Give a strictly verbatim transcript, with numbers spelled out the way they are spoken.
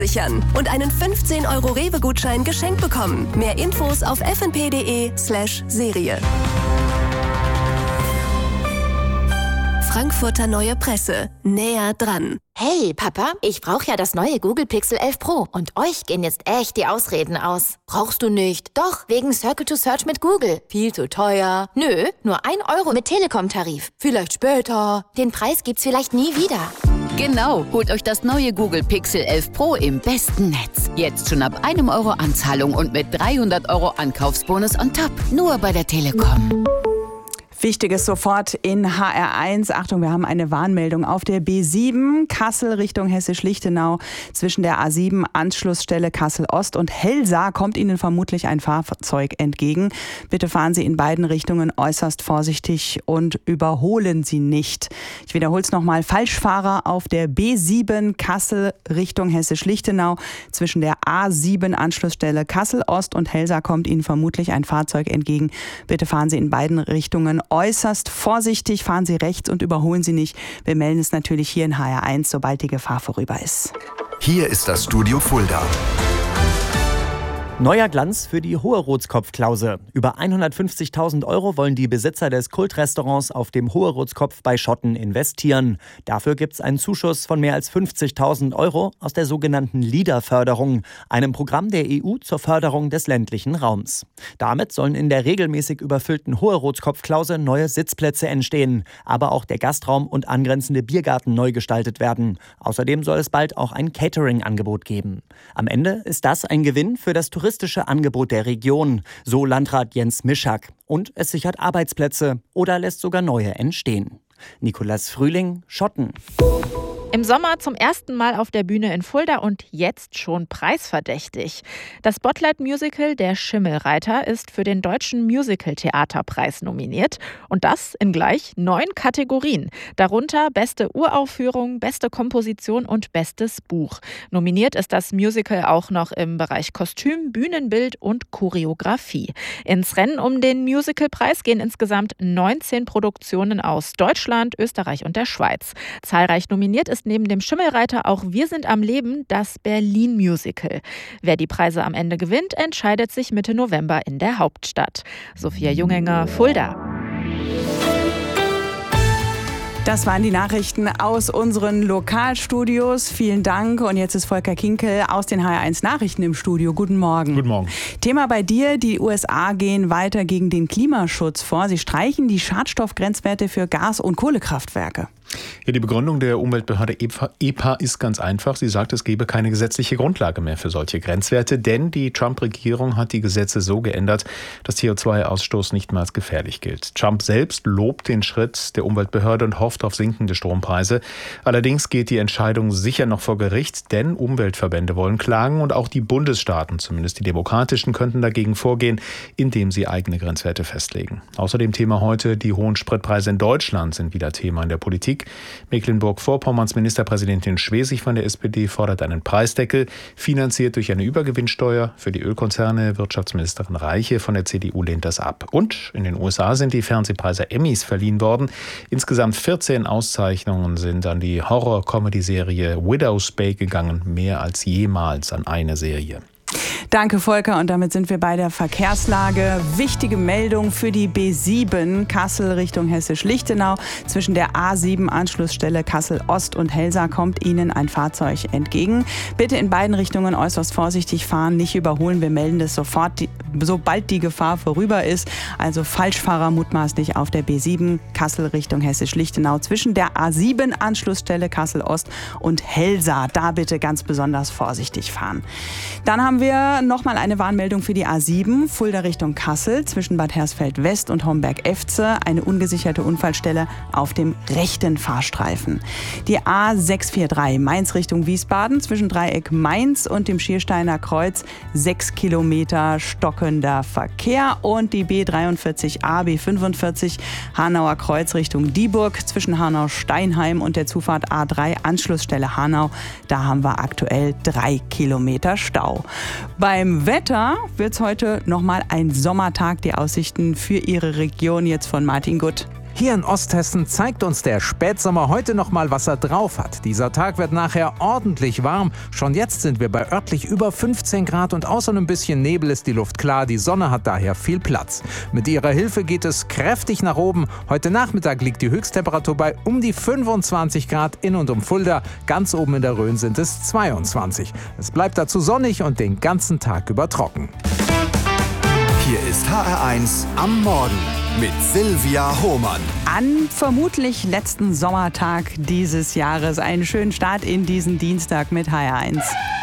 sichern und einen fünfzehn Euro Rewe-Gutschein geschenkt bekommen. Mehr Infos auf fnp.de slash Serie. Frankfurter Neue Presse. Näher dran. Hey, Papa, ich brauche ja das neue Google Pixel elf Pro. Und euch gehen jetzt echt die Ausreden aus. Brauchst du nicht? Doch, wegen Circle to Search mit Google. Viel zu teuer. Nö, nur ein Euro mit Telekom-Tarif. Vielleicht später. Den Preis gibt's vielleicht nie wieder. Genau, holt euch das neue Google Pixel elf Pro im besten Netz. Jetzt schon ab einem Euro Anzahlung und mit dreihundert Euro Ankaufsbonus on top. Nur bei der Telekom. Wichtiges sofort in H R eins. Achtung, wir haben eine Warnmeldung auf der B sieben, Kassel Richtung Hessisch-Lichtenau. Zwischen der A sieben Anschlussstelle Kassel-Ost und Helsa kommt Ihnen vermutlich ein Fahrzeug entgegen. Bitte fahren Sie in beiden Richtungen äußerst vorsichtig und überholen Sie nicht. Ich wiederhole es nochmal. Falschfahrer auf der B sieben Kassel Richtung Hessisch-Lichtenau. Zwischen der A sieben Anschlussstelle Kassel-Ost und Helsa kommt Ihnen vermutlich ein Fahrzeug entgegen. Bitte fahren Sie in beiden Richtungen äußerst vorsichtig, fahren Sie rechts und überholen Sie nicht. Wir melden es natürlich hier in H R eins, sobald die Gefahr vorüber ist. Hier ist das Studio Fulda. Neuer Glanz für die Hohe-Rotskopf-Klause. Über hundertfünfzigtausend Euro wollen die Besitzer des Kultrestaurants auf dem Hohe-Rotskopf bei Schotten investieren. Dafür gibt es einen Zuschuss von mehr als fünfzigtausend Euro aus der sogenannten LEADER-Förderung, einem Programm der E U zur Förderung des ländlichen Raums. Damit sollen in der regelmäßig überfüllten Hohe-Rotskopf-Klause neue Sitzplätze entstehen, aber auch der Gastraum und angrenzende Biergarten neu gestaltet werden. Außerdem soll es bald auch ein Catering-Angebot geben. Am Ende ist das ein Gewinn für das Tourismus Angebot der Region, so Landrat Jens Mischak. Und es sichert Arbeitsplätze oder lässt sogar neue entstehen. Nicolas Frühling, Schotten. Im Sommer zum ersten Mal auf der Bühne in Fulda und jetzt schon preisverdächtig. Das Spotlight-Musical Der Schimmelreiter ist für den Deutschen Musical-Theaterpreis nominiert. Und das in gleich neun Kategorien. Darunter beste Uraufführung, beste Komposition und bestes Buch. Nominiert ist das Musical auch noch im Bereich Kostüm, Bühnenbild und Choreografie. Ins Rennen um den Musicalpreis gehen insgesamt neunzehn Produktionen aus Deutschland, Österreich und der Schweiz. Zahlreich nominiert ist neben dem Schimmelreiter auch Wir sind am Leben, das Berlin-Musical. Wer die Preise am Ende gewinnt, entscheidet sich Mitte November in der Hauptstadt. Sophia Jungenger, Fulda. Das waren die Nachrichten aus unseren Lokalstudios. Vielen Dank. Und jetzt ist Volker Kinkel aus den H R eins Nachrichten im Studio. Guten Morgen. Guten Morgen. Thema bei dir. Die U S A gehen weiter gegen den Klimaschutz vor. Sie streichen die Schadstoffgrenzwerte für Gas- und Kohlekraftwerke. Ja, die Begründung der Umweltbehörde E P A ist ganz einfach. Sie sagt, es gebe keine gesetzliche Grundlage mehr für solche Grenzwerte, denn die Trump-Regierung hat die Gesetze so geändert, dass C O zwei Ausstoß nicht mehr als gefährlich gilt. Trump selbst lobt den Schritt der Umweltbehörde und hofft auf sinkende Strompreise. Allerdings geht die Entscheidung sicher noch vor Gericht, denn Umweltverbände wollen klagen und auch die Bundesstaaten, zumindest die demokratischen, könnten dagegen vorgehen, indem sie eigene Grenzwerte festlegen. Außerdem Thema heute, die hohen Spritpreise in Deutschland sind wieder Thema in der Politik. Mecklenburg-Vorpommerns Ministerpräsidentin Schwesig von der S P D fordert einen Preisdeckel, finanziert durch eine Übergewinnsteuer für die Ölkonzerne. Wirtschaftsministerin Reiche von der C D U lehnt das ab. Und in den U S A sind die Fernsehpreise Emmys verliehen worden. Insgesamt vierzehn Auszeichnungen sind an die Horror-Comedy-Serie Widow's Bay gegangen, mehr als jemals an eine Serie. Danke, Volker. Und damit sind wir bei der Verkehrslage. Wichtige Meldung für die B sieben Kassel Richtung Hessisch-Lichtenau. Zwischen der A sieben Anschlussstelle Kassel-Ost und Helsa kommt Ihnen ein Fahrzeug entgegen. Bitte in beiden Richtungen äußerst vorsichtig fahren, nicht überholen. Wir melden das sofort, sobald die Gefahr vorüber ist. Also Falschfahrer mutmaßlich auf der B sieben Kassel Richtung Hessisch-Lichtenau. Zwischen der A sieben Anschlussstelle Kassel-Ost und Helsa. Da bitte ganz besonders vorsichtig fahren. Dann haben wir nochmal eine Warnmeldung für die A sieben, Fulda Richtung Kassel, zwischen Bad Hersfeld West und Homberg-Efze, eine ungesicherte Unfallstelle auf dem rechten Fahrstreifen. Die A sechs vier drei, Mainz Richtung Wiesbaden, zwischen Dreieck Mainz und dem Schiersteiner Kreuz, sechs Kilometer stockender Verkehr. Und die B dreiundvierzig A, B fünfundvierzig, Hanauer Kreuz Richtung Dieburg, zwischen Hanau-Steinheim und der Zufahrt A drei, Anschlussstelle Hanau, da haben wir aktuell drei Kilometer Stau. Beim Wetter wird es heute nochmal ein Sommertag. Die Aussichten für Ihre Region jetzt von Martin Gutt. Hier in Osthessen zeigt uns der Spätsommer heute noch mal, was er drauf hat. Dieser Tag wird nachher ordentlich warm. Schon jetzt sind wir bei örtlich über fünfzehn Grad und außer ein bisschen Nebel ist die Luft klar. Die Sonne hat daher viel Platz. Mit ihrer Hilfe geht es kräftig nach oben. Heute Nachmittag liegt die Höchsttemperatur bei um die fünfundzwanzig Grad in und um Fulda. Ganz oben in der Rhön sind es zweiundzwanzig. Es bleibt dazu sonnig und den ganzen Tag über trocken. Hier ist H R eins am Morgen mit Silvia Hohmann. An vermutlich letzten Sommertag dieses Jahres einen schönen Start in diesen Dienstag mit H R eins.